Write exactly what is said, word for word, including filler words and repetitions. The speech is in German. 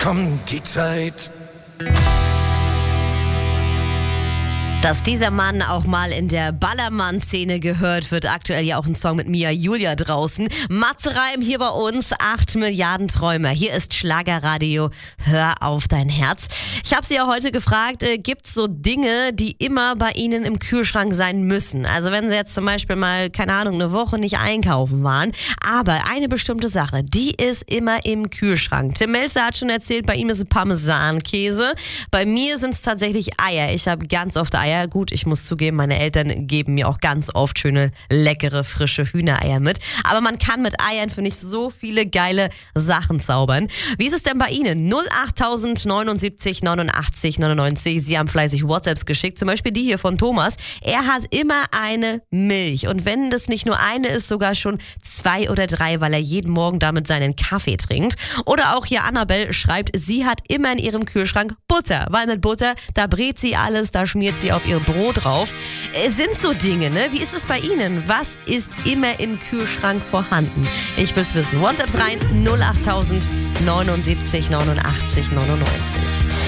kommt die Zeit. Dass dieser Mann auch mal in der Ballermann-Szene gehört wird, aktuell ja auch ein Song mit Mia Julia draußen. Matze Reim hier bei uns, acht Milliarden Träumer. Hier ist Schlagerradio, hör auf dein Herz. Ich habe Sie ja heute gefragt, äh, gibt's so Dinge, die immer bei Ihnen im Kühlschrank sein müssen? Also wenn Sie jetzt zum Beispiel mal, keine Ahnung, eine Woche nicht einkaufen waren, aber eine bestimmte Sache, die ist immer im Kühlschrank. Tim Melzer hat schon erzählt, bei ihm ist es Parmesankäse. Bei mir sind es tatsächlich Eier. Ich habe ganz oft Eier. Gut, ich muss zugeben, meine Eltern geben mir auch ganz oft schöne, leckere, frische Hühnereier mit. Aber man kann mit Eiern, finde ich, so viele geile Sachen zaubern. Wie ist es denn bei Ihnen? null acht neunundsiebzig neunundachtzig neunundneunzig. Sie haben fleißig WhatsApps geschickt. Zum Beispiel die hier von Thomas. Er hat immer eine Milch. Und wenn das nicht nur eine ist, sogar schon zwei oder drei, weil er jeden Morgen damit seinen Kaffee trinkt. Oder auch hier Annabelle schreibt, sie hat immer in ihrem Kühlschrank Butter. Weil mit Butter, da brät sie alles, da schmiert sie auf ihr Brot drauf. Es sind so Dinge, ne? Wie ist es bei Ihnen? Was ist immer im Kühlschrank vorhanden? Ich will's wissen. WhatsApps rein, null acht neunundsiebzig neunundachtzig neunundneunzig.